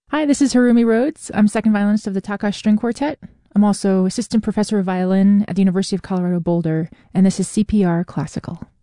Hi, this is Harumi Rhodes. I'm second violinist of the Takash String Quartet. I'm also assistant professor of violin at the University of Colorado Boulder, and this is CPR Classical.